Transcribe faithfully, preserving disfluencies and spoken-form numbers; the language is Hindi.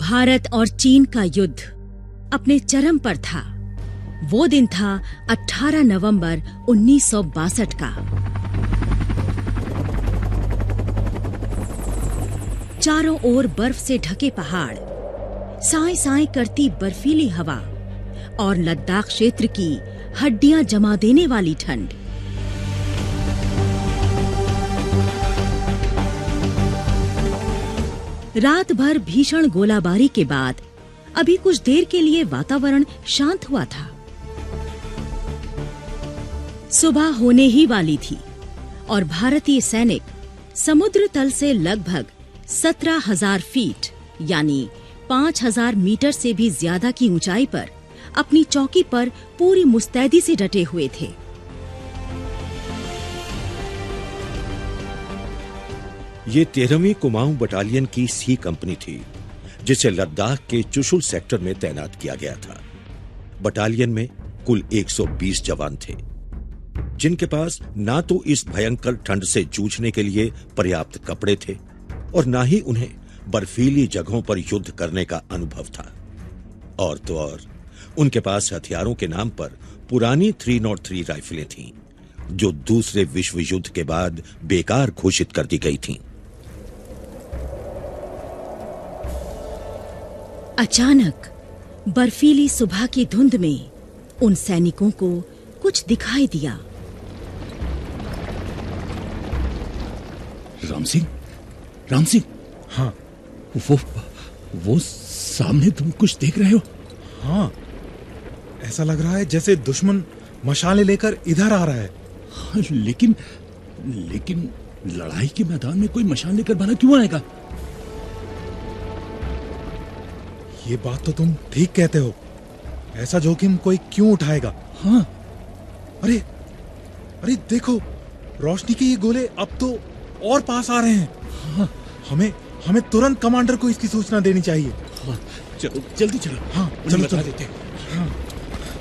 भारत और चीन का युद्ध अपने चरम पर था। वो दिन था अठारह नवंबर उन्नीस सौ बासठ का। चारों ओर बर्फ से ढके पहाड़, साए साए करती बर्फीली हवा और लद्दाख क्षेत्र की हड्डियां जमा देने वाली ठंड। रात भर भीषण गोलाबारी के बाद अभी कुछ देर के लिए वातावरण शांत हुआ था। सुबह होने ही वाली थी और भारतीय सैनिक समुद्र तल से लगभग सत्रह हजार फीट यानी पाँच हजार मीटर से भी ज्यादा की ऊंचाई पर अपनी चौकी पर पूरी मुस्तैदी से डटे हुए थे। ये तेरहवीं कुमाऊं बटालियन की सी कंपनी थी, जिसे लद्दाख के चुशुल सेक्टर में तैनात किया गया था। बटालियन में कुल एक सौ बीस जवान थे, जिनके पास ना तो इस भयंकर ठंड से जूझने के लिए पर्याप्त कपड़े थे और ना ही उन्हें बर्फीली जगहों पर युद्ध करने का अनुभव था। और तो और उनके पास हथियारों के नाम पर पुरानी तीन सौ तीन राइफलें थीं, जो दूसरे विश्व युद्ध के बाद बेकार घोषित कर दी गई थीं। अचानक बर्फीली सुबह की धुंध में उन सैनिकों को कुछ दिखाई दिया। राम सिंह, राम सिंह, हाँ, वो वो सामने तुम कुछ देख रहे हो? हाँ, ऐसा लग रहा है जैसे दुश्मन मशालें लेकर इधर आ रहा है। हाँ, लेकिन लेकिन लड़ाई के मैदान में कोई मशाल लेकर भला क्यों आएगा? ये बात तो तुम ठीक कहते हो। ऐसा जोखिम कोई क्यों उठाएगा? हाँ, अरे अरे देखो, रोशनी के ये गोले अब तो और पास आ रहे हैं। हाँ, हमें हमें तुरंत कमांडर को इसकी सूचना देनी चाहिए। हाँ, चलो जल्दी चलो। हाँ, उन्हें चलो बता चलो। देते हैं।